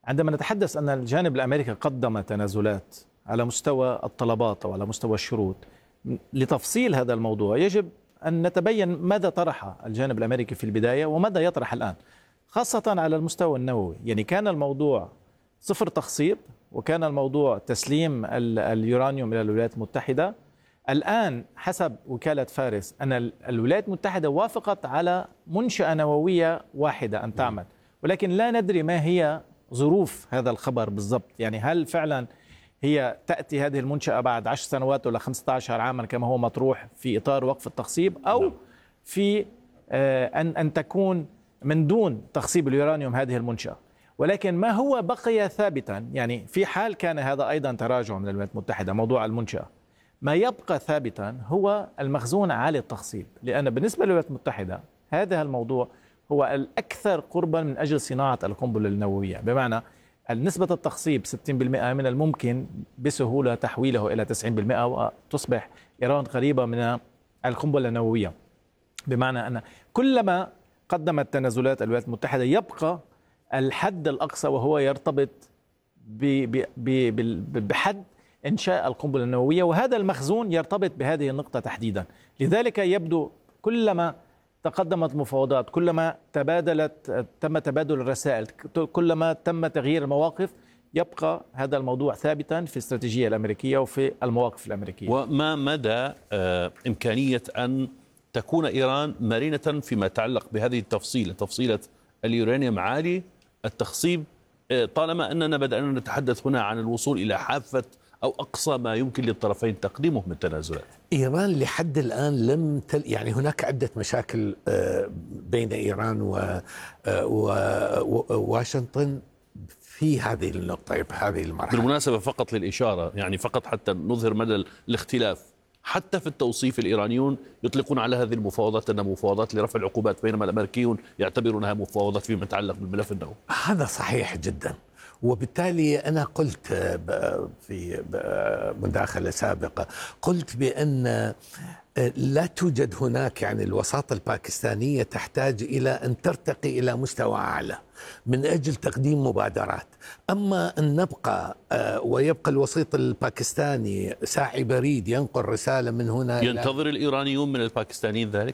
عندما نتحدث أن الجانب الأمريكي قدم تنازلات على مستوى الطلبات أو على مستوى الشروط، لتفصيل هذا الموضوع يجب أن نتبين ماذا طرح الجانب الأمريكي في البداية وماذا يطرح الآن، خاصة على المستوى النووي. يعني كان الموضوع صفر تخصيب، وكان الموضوع تسليم اليورانيوم إلى الولايات المتحدة. الآن حسب وكالة فارس أن الولايات المتحدة وافقت على منشأة نووية واحدة أن تعمل، ولكن لا ندري ما هي ظروف هذا الخبر بالضبط. يعني هل فعلا هي تأتي هذه المنشأة بعد 10 سنوات ولا 15 عاما كما هو مطروح في إطار وقف التخصيب، أو في أن تكون من دون تخصيب اليورانيوم هذه المنشأة. ولكن ما هو بقي ثابتا، يعني في حال كان هذا أيضا تراجع من الولايات المتحدة موضوع المنشأة، ما يبقى ثابتا هو المخزون عالي التخصيب، لأن بالنسبة للولايات المتحدة هذا الموضوع هو الأكثر قربا من أجل صناعة القنبلة النووية، بمعنى نسبة التخصيب 60% من الممكن بسهولة تحويله إلى 90% وتصبح إيران قريبة من القنبلة النووية. بمعنى أن كلما قدمت تنازلات الولايات المتحدة يبقى الحد الأقصى، وهو يرتبط بحد إنشاء القنبلة النووية، وهذا المخزون يرتبط بهذه النقطة تحديدا. لذلك يبدو كلما تقدمت المفاوضات، كلما تم تبادل الرسائل، كلما تم تغيير المواقف، يبقى هذا الموضوع ثابتا في الاستراتيجية الأمريكية وفي المواقف الأمريكية. وما مدى إمكانية أن تكون إيران مرنة فيما يتعلق بهذه تفصيلة اليورانيوم عالي التخصيب، طالما أننا بدأنا نتحدث هنا عن الوصول إلى حافة أو أقصى ما يمكن للطرفين تقديمه من تنازلات؟ إيران لحد الآن يعني هناك عدة مشاكل بين إيران وواشنطن في هذه النقطة، بهذه المرحلة. بالمناسبة فقط للإشارة، يعني فقط حتى نظهر مدى الاختلاف، حتى في التوصيف الإيرانيون يطلقون على هذه المفاوضات أنها مفاوضات لرفع العقوبات، بينما الأمريكيون يعتبرونها مفاوضات فيما يتعلق بالملف النووي. هذا صحيح جدا، وبالتالي أنا قلت في مداخلة سابقة، قلت بأن لا توجد هناك، يعني الوساطة الباكستانية تحتاج إلى أن ترتقي إلى مستوى أعلى من أجل تقديم مبادرات. أما أن نبقى ويبقى الوسيط الباكستاني ساعي بريد ينقل رسالة من هنا، ينتظر الإيرانيون من الباكستانيين ذلك؟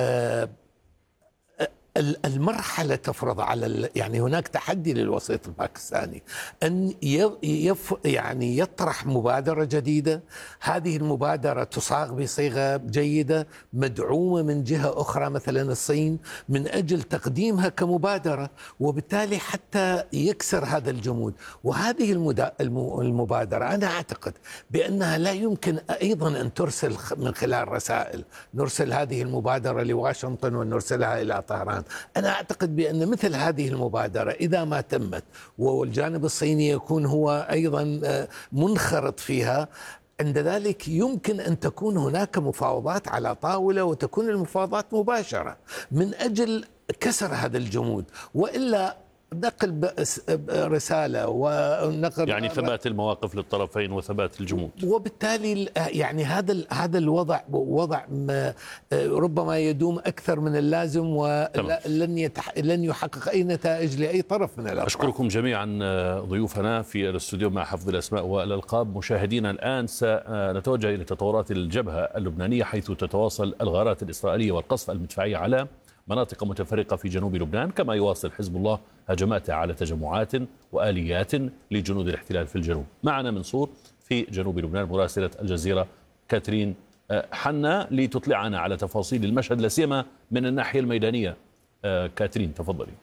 المرحلة تفرض على يعني هناك تحدي للوسيط الباكستاني أن يعني يطرح مبادرة جديدة. هذه المبادرة تصاغ بصيغة جيدة مدعومة من جهة أخرى مثلا الصين من أجل تقديمها كمبادرة، وبالتالي حتى يكسر هذا الجمود. وهذه المبادرة أنا أعتقد بأنها لا يمكن أيضا أن ترسل من خلال رسائل، نرسل هذه المبادرة لواشنطن ونرسلها إلى طهران. أنا أعتقد بأن مثل هذه المبادرة إذا ما تمت والجانب الصيني يكون هو أيضا منخرط فيها، عند ذلك يمكن أن تكون هناك مفاوضات على طاولة، وتكون المفاوضات مباشرة من أجل كسر هذا الجمود، وإلا نقل رسالة ونقل يعني ثبات المواقف للطرفين وثبات الجمود. وبالتالي يعني هذا الوضع وضع ربما يدوم أكثر من اللازم، ولن يحقق أي نتائج لأي طرف من الأطراف. أشكركم جميعا ضيوفنا في الاستوديو مع حفظ الأسماء والألقاب. مشاهدينا الآن سنتوجه إلى تطورات الجبهة اللبنانية، حيث تتواصل الغارات الإسرائيلية والقصف المدفعية على مناطق متفرقة في جنوب لبنان، كما يواصل حزب الله هجماته على تجمعات وآليات لجنود الاحتلال في الجنوب. معنا من صور في جنوب لبنان مراسلة الجزيرة كاترين حنا لتطلعنا على تفاصيل المشهد، لا سيما من الناحية الميدانية. كاترين تفضلي.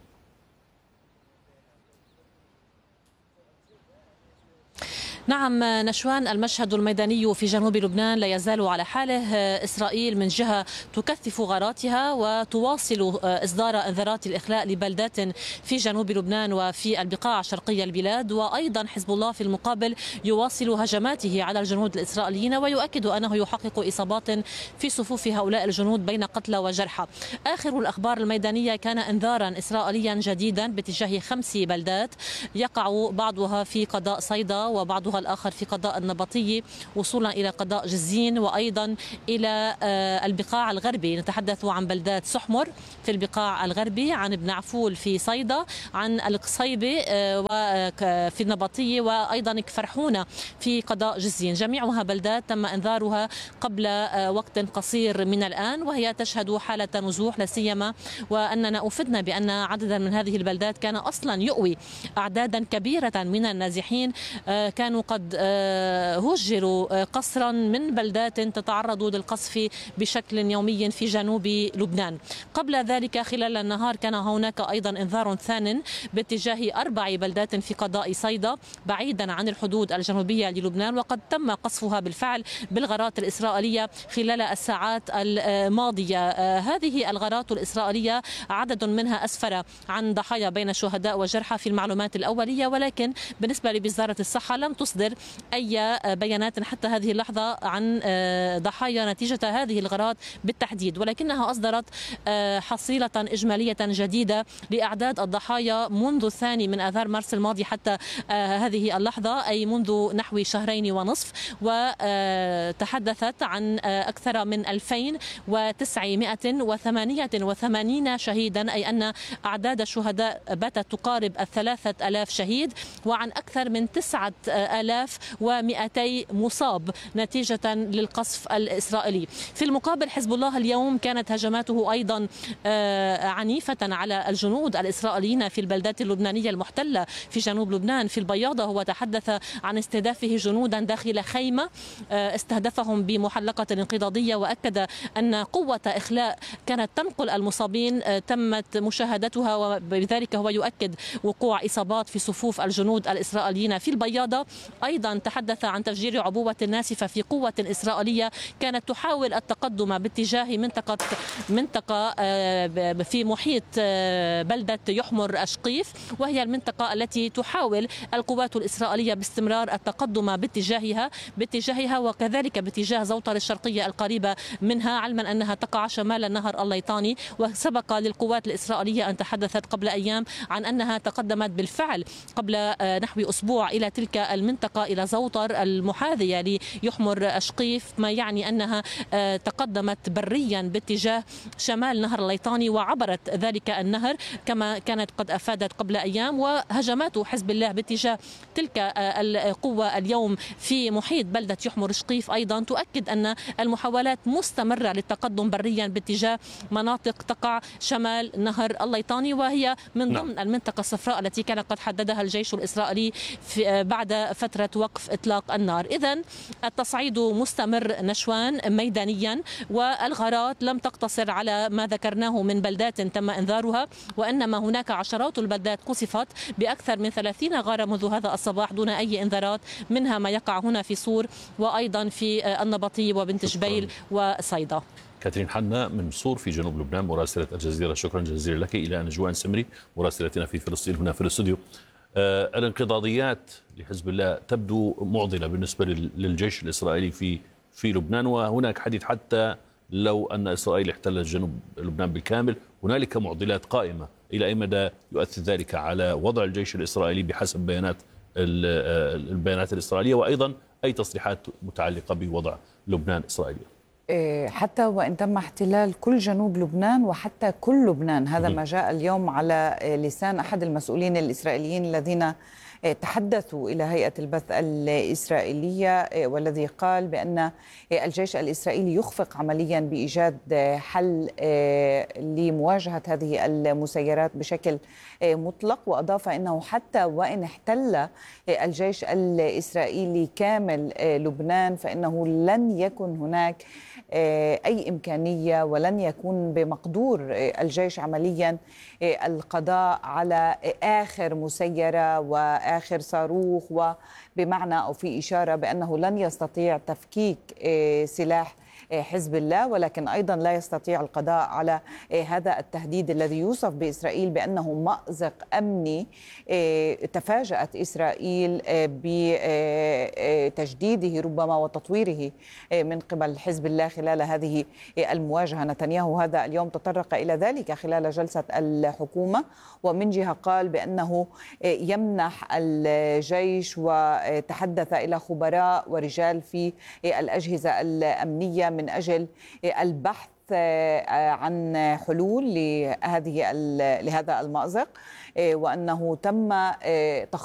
نعم نشوان، المشهد الميداني في جنوب لبنان لا يزال على حاله. إسرائيل من جهة تكثف غاراتها وتواصل إصدار انذارات الإخلاء لبلدات في جنوب لبنان وفي البقاع الشرقية البلاد، وأيضا حزب الله في المقابل يواصل هجماته على الجنود الإسرائيليين ويؤكد أنه يحقق إصابات في صفوف هؤلاء الجنود بين قتلى وجرحى. آخر الأخبار الميدانية كان انذارا إسرائيليا جديدا باتجاه 5 بلدات يقع بعضها في قضاء صيدا وبعضها الصف الآخر في قضاء النبطية وصولا إلى قضاء جزين، وأيضا إلى البقاع الغربي. نتحدث عن بلدات سحمر في البقاع الغربي، عن ابن عفول في صيدا، عن القصيبة في النبطية، وأيضا كفرحونة في قضاء جزين. جميعها بلدات تم إنذارها قبل وقت قصير من الآن، وهي تشهد حالة نزوح، لا سيما وأننا أفدنا بأن عددا من هذه البلدات كان أصلا يؤوي أعدادا كبيرة من النازحين، كانوا قد هجروا قسرا من بلدات تتعرض للقصف بشكل يومي في جنوب لبنان. قبل ذلك خلال النهار كان هناك أيضا إنذار ثان باتجاه 4 بلدات في قضاء صيدا بعيدا عن الحدود الجنوبية للبنان، وقد تم قصفها بالفعل بالغارات الإسرائيلية خلال الساعات الماضية. هذه الغارات الإسرائيلية عدد منها أسفر عن ضحايا بين شهداء وجرحى في المعلومات الأولية، ولكن بالنسبة لوزارة الصحة لم تصدر أي بيانات حتى هذه اللحظة عن ضحايا نتيجة هذه الغارات بالتحديد، ولكنها أصدرت حصيلة إجمالية جديدة لأعداد الضحايا منذ الثاني من آذار مارس الماضي حتى هذه اللحظة، أي منذ نحو 2.5 شهور، وتحدثت عن أكثر من 2988 شهيدا، أي أن أعداد الشهداء باتت تقارب 3000 شهيد، وعن أكثر من 9200 مصاب نتيجة للقصف الإسرائيلي. في المقابل حزب الله اليوم كانت هجماته أيضا عنيفة على الجنود الإسرائيليين في البلدات اللبنانية المحتلة في جنوب لبنان. في البياضة هو تحدث عن استهدافه جنودا داخل خيمة، استهدفهم بمحلقة انقضاضية، وأكد أن قوة إخلاء كانت تنقل المصابين تمت مشاهدتها، وبذلك هو يؤكد وقوع إصابات في صفوف الجنود الإسرائيليين في البياضة. أيضا تحدث عن تفجير عبوة ناسفة في قوة إسرائيلية كانت تحاول التقدم باتجاه منطقة في محيط بلدة يحمر أشقيف، وهي المنطقة التي تحاول القوات الإسرائيلية باستمرار التقدم باتجاهها وكذلك باتجاه زوطر الشرقية القريبة منها، علما أنها تقع شمال النهر الليطاني. وسبق للقوات الإسرائيلية أن تحدثت قبل أيام عن أنها تقدمت بالفعل قبل نحو أسبوع إلى تلك المنطقة، إلى زوطر المحاذية ليحمر أشقيف، ما يعني أنها تقدمت بريا باتجاه شمال نهر الليطاني وعبرت ذلك النهر كما كانت قد أفادت قبل أيام. وهجمات حزب الله باتجاه تلك القوة اليوم في محيط بلدة يحمر أشقيف أيضا تؤكد أن المحاولات مستمرة للتقدم بريا باتجاه مناطق تقع شمال نهر الليطاني، وهي من ضمن المنطقة الصفراء التي كان قد حددها الجيش الإسرائيلي بعد فترة وقف إطلاق النار. إذن التصعيد مستمر نشوان ميدانيا، والغارات لم تقتصر على ما ذكرناه من بلدات تم إنذارها، وإنما هناك عشرات البلدات قصفت بأكثر من 30 غارة منذ هذا الصباح دون أي إنذارات، منها ما يقع هنا في صور وأيضا في النبطي وبنت جبيل وصيدا. كاترين حنا من صور في جنوب لبنان مراسلة الجزيرة، شكرا جزيلا لك. إلى نجوان سمري مراسلتنا في فلسطين هنا في الاستوديو. الانقضاضيات لحزب الله تبدو معضلة بالنسبة للجيش الإسرائيلي في لبنان، وهناك حديث حتى لو أن إسرائيل احتلت جنوب لبنان بالكامل هنالك معضلات قائمة. إلى أي مدى يؤثر ذلك على وضع الجيش الإسرائيلي بحسب البيانات الإسرائيلية، وأيضا أي تصريحات متعلقة بوضع لبنان إسرائيليا؟ حتى وإن تم احتلال كل جنوب لبنان وحتى كل لبنان، هذا ما جاء اليوم على لسان أحد المسؤولين الإسرائيليين الذين تحدثوا إلى هيئة البث الإسرائيلية، والذي قال بأن الجيش الإسرائيلي يخفق عمليا بإيجاد حل لمواجهة هذه المسيرات بشكل مطلق. وأضاف أنه حتى وإن احتل الجيش الإسرائيلي كامل لبنان فإنه لن يكن هناك أي إمكانية ولن يكون بمقدور الجيش عمليا القضاء على آخر مسيرة وآخر صاروخ، وبمعنى أو في إشارة بأنه لن يستطيع تفكيك سلاح حزب الله، ولكن أيضا لا يستطيع القضاء على هذا التهديد الذي يوصف بإسرائيل بأنه مأزق أمني. تفاجأت إسرائيل بتجديده ربما وتطويره من قبل حزب الله خلال هذه المواجهة. نتنياهو هذا اليوم تطرق إلى ذلك خلال جلسة الحكومة، ومن جهة قال بأنه يمنح الجيش وتحدث إلى خبراء ورجال في الأجهزة الأمنية من أجل البحث عن حلول لهذا المأزق، وأنه تم تخطيط